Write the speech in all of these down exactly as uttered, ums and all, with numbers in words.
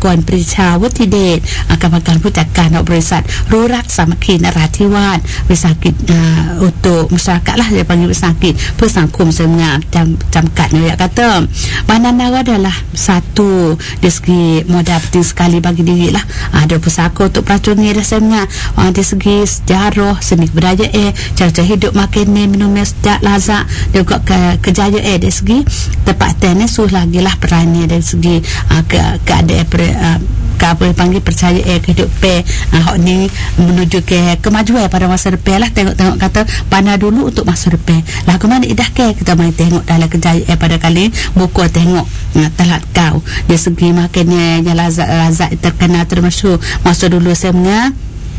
รปรีชาวุฒิเดชกรรมการผู้จัดการบริษัทรู้รักสามัคคีนราธิวาสวิสาหกิจอุตุมุสากะlah dia panggilวิสาหกิจเพื่อสังคมsebenarnya jam jangkat ni ya kata Bandar adalah satu dari segi modal penting sekali bagi diri lah ada pusaka untuk pelacurnya dah sebenarnya dari segi sejarah seni budaya eh cara-cara hidup makan ni minum sedap lazat dan juga ke, kejayaan eh dari segi tempatan ni suh lagi lah perannya dari segi uh, ke, keadaan uh, ke apa panggil percaya eh kehidupan uh, hak ni menuju ke kemajuan pada masa depan lah tengok-tengok kata pandai dulu untuk masa depan lah ke mana idah ke kita main tengok dalam kejayaan eh pada kali buku tengok uh, telat kau dari segi makannya yang lazat-lazat terkenal termasyhur masa dulu sebenarnya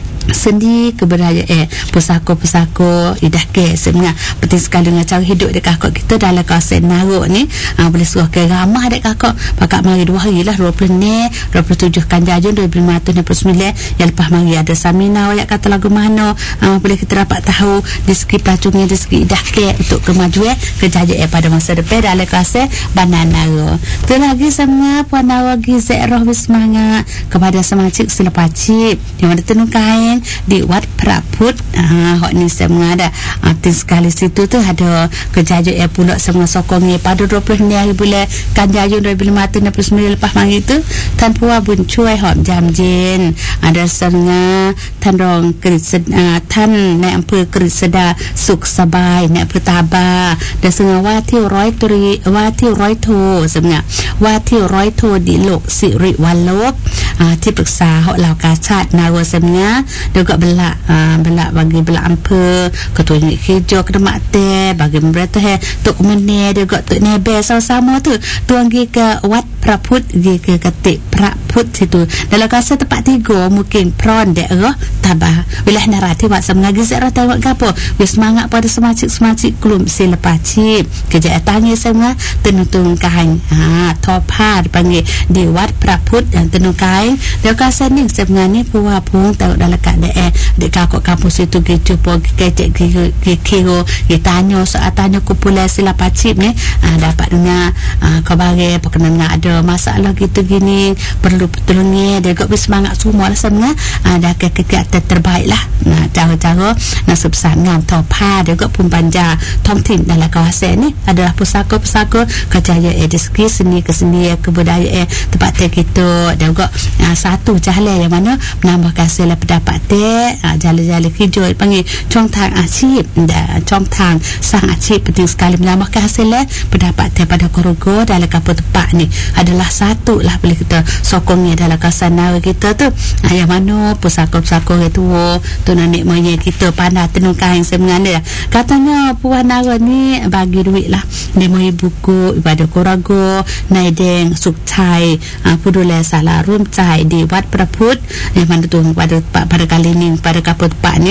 sendi kebudayaan eh pusaka-pusaka idah ke sebenarnya penting sekali dengan cara hidup dekat kakak kita dalam kawasan Narok ni ha, boleh suruh ke ramah dek kakak pakak mari dua hari lah dua puluh ni dua puluh tujuh Kanjajun dua ribu lima ratus enam puluh sembilan yang lepas mari ada Samina wayak kata lagu mana ha, boleh kita dapat tahu di segi pelacurnya di segi idah ke untuk kemajuan kejayaan pada masa depan dalam kawasan Bandar Narok tu lagi sebenarnya Puan Narok Gizek roh bersemangat kepada semacik sila pacik yang ada tenung kain di Wat Praput ah hok ni semua ada arti sekali situ tu ada kejayaan pula semua sokongnya pada dua puluh hari bulan Kanjajun dua ribu lima ratus enam puluh sembilan lepas mari tu Tan Puah Bun Cuai hok jam jin ada sernya Tan Rong Kerit uh, Tan Naik Amper Kerit Seda Suk Sabai Naik Pertaba dan sernya Wati Roy Turi Wati Roy To sebenarnya Wati Roy To di Lok Siri Walok uh,ที่ปรึกษาhok Lau Kasat Narok sebenarnya juga belak uh, belak bagi belak ampe ketua unit hijau kedemak teh bagi memberita he tok meneh juga tok nebe sama-sama tu tuang gi ke Wat Praput gi ke ketik Praput situ dalam kawasan tempat tiga mungkin pron daerah Tabah wilayah Narathibat semangagi zat rata buat gapo wis semangat pada semacik-semacik kelum sila pacik kejayaan tanya semua tenung kain ha topa dipanggil di Wat Praput dan tenung kain dalam kawasan ni sebenarnya puah pun tahu dalam keadaan dek kakak kampus itu gitu po kecek kiro ditanya soal tanya kumpulan sila pacik ni aa, dapat dengar kau bagi perkenalan ada masalah gitu gini perlu pertolongan dia juga bersemangat semua lah sebenarnya ada kegiatan terbaik lah nah cara-cara nak sebesarkan topa dia juga pun panja tongtin dalam kawasan ni adalah pusaka-pusaka kejayaan edisi seni kesenian kebudayaan tempat kita dan juga aa, satu jalan yang mana menambahkan sila pendapat teh jalan-jalan hijau panggil chong tang asyik dan chong tang sang asyik penting sekali menambahkan hasilnya pendapat teh pada korogo dalam kapal tempat ni adalah satu lah boleh kita sokongnya dalam kawasan Narok kita tu yang mana pusaka-pusaka itu tu nenek moyang kita pandai tenung kain sebenarnya katanya Puan Narok ni bagi duit lah lima ribu buku ibadah korogo naideng sukcai pudulai salah rum cai di Wat Praput yang mana tu pada pada kali ni pada kapal tempat ni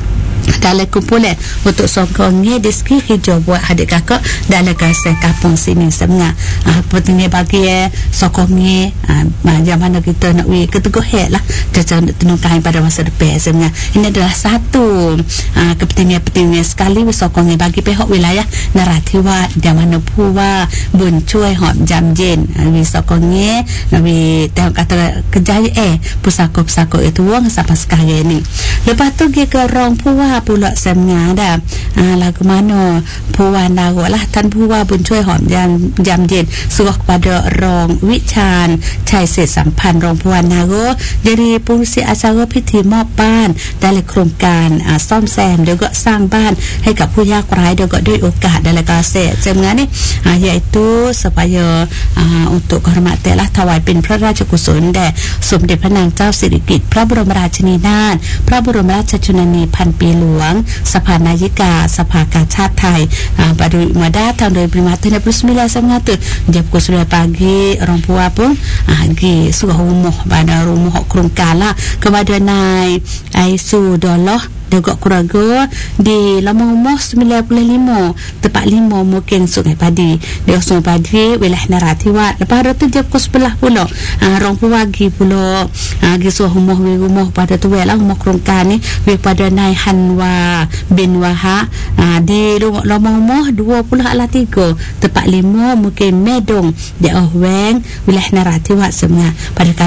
dalam kumpulan untuk sokongnya diski hijau buat adik kakak dalam kawasan kampung sini sebenarnya uh, pentingnya bagi eh, sokongnya uh, macam mana kita nak wih keteguh head lah cara nak tenungkan pada masa depan sebenarnya ini adalah satu uh, kepentingan-pentingnya sekali sokongnya bagi pihak wilayah Narathibat di mana Puah Bun Cuai hok jam jen wih sokongnya wih tengok kata kejayaan eh pusaka-pusaka itu wang sampai sekarang ni lepas tu dia ke Rong Puah pula sebenarnya ada ha, lagu mana Puan Narok lah Tan Puah Bun Cuai hok jam jam jen suruh kepada Rong Wichan Chai Set Sampan Rong Puan Narok jadi pengurusi acaraพิธีมอบบ้านdalamโครงการซ่อมแซมแล้วก็สร้างบ้านให้กับผู้ยากไร้แล้วก็ด้วยโอกาสdalam kawasan sebenarnya ni ha, iaitu supaya uh, untuk kehormatan lah tawaiเป็นพระราชกุศลแด่สมเด็จพระนางเจ้าสิริกิติ์พระบรมราชินีนาถพระบรมราชชนนีพันปีหลวงสภานายิกาสภากาชาติไทยuh, pada Mada tahun dua ribu lima ratus enam puluh sembilan sebenarnya tu jam pukul pagi orang Puah pun uh, pergi surah rumah pada rumah kerongkan lah kepada Nai Aisu Doloh Dogok Kurago di Lama Umur sembilan puluh lima tempat lima mungkin Sungai Padi di Sungai Padi wilayah Narathibat lepas tu jam pukul sebelah pula uh, orang Puah pergi pula uh, pergi surah rumah rumah pada tu lah rumah kerongkan ni pada Nai Hanwa bin Wahab uh, di Lama Umur dua puluh ala tiga tempat lima mungkin Medong di Ohweng wilayah Narathibat sebenarnya pada